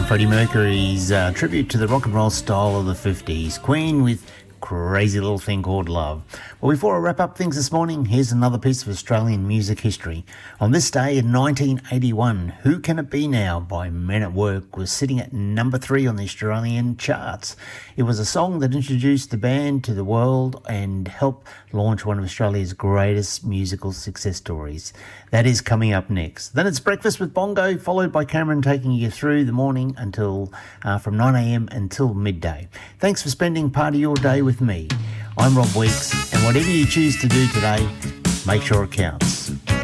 Freddie Mercury's tribute to the rock and roll style of the 50s. Queen with Crazy Little Thing Called Love. Well, before I wrap up things this morning, here's another piece of Australian music history. On this day in 1981, Who Can It Be Now by Men at Work was sitting at number 3 on the Australian charts. It was a song that introduced the band to the world and helped launch one of Australia's greatest musical success stories. That is coming up next. Then it's Breakfast with Bongo, followed by Cameron taking you through the morning until from 9 a.m. until midday. Thanks for spending part of your day with me. I'm Rob Weeks, and whatever you choose to do today, make sure it counts.